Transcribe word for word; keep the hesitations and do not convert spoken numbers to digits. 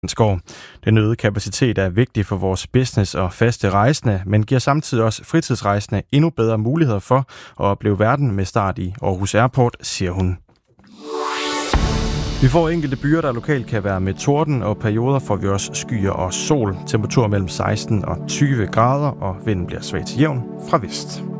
Skov. Den øgede kapacitet er vigtig for vores business og faste rejsende, men giver samtidig også fritidsrejsende endnu bedre muligheder for at opleve verden med start i Aarhus Airport, siger hun. Vi får enkelte byer, der lokalt kan være med torden, og perioder får vi også skyer og sol. Temperatur mellem seksten og tyve grader, og vinden bliver svag til jævn fra vest.